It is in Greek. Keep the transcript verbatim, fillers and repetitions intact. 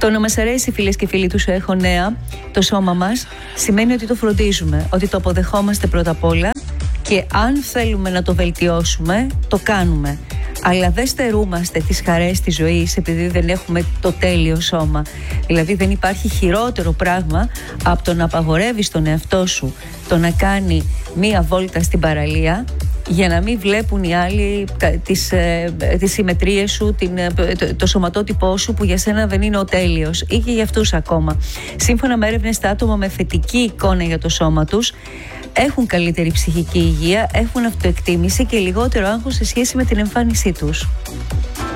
Το να μας αρέσει, φίλες και φίλοι του Σου Έχω Νέα, το σώμα μας, σημαίνει ότι το φροντίζουμε, ότι το αποδεχόμαστε πρώτα απ' όλα και αν θέλουμε να το βελτιώσουμε, το κάνουμε. Αλλά δεν στερούμαστε τις χαρές της ζωής επειδή δεν έχουμε το τέλειο σώμα. Δηλαδή δεν υπάρχει χειρότερο πράγμα από το να απαγορεύεις τον εαυτό σου το να κάνει μία βόλτα στην παραλία για να μην βλέπουν οι άλλοι τις, ε, τις συμμετρίες σου, την, το, το σωματότυπό σου που για σένα δεν είναι ο τέλειος ή και για αυτούς ακόμα. Σύμφωνα με έρευνες, τα άτομα με θετική εικόνα για το σώμα τους έχουν καλύτερη ψυχική υγεία, έχουν αυτοεκτίμηση και λιγότερο άγχος σε σχέση με την εμφάνισή τους.